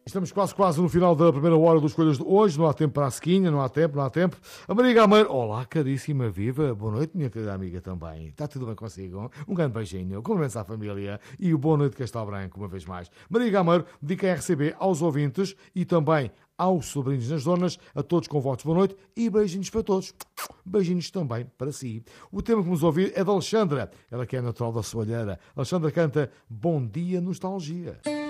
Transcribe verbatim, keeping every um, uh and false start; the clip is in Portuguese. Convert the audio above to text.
Estamos quase, quase no final da primeira hora dos Escolhas de hoje. Não há tempo para a sequinha, não há tempo, não há tempo. A Maria Gameiro, olá, caríssima, viva. Boa noite, minha querida amiga também. Está tudo bem consigo? Um grande beijinho, cumprimentos à família e o boa noite Castelo Branco, uma vez mais. Maria Gameiro dedica a R C B aos ouvintes e também aos sobrinhos nas zonas, a todos com votos boa noite e beijinhos para todos. Beijinhos também para si. O tema que vamos ouvir é da Alexandra, ela que é natural da Soalheira. Alexandra canta Bom Dia Nostalgia.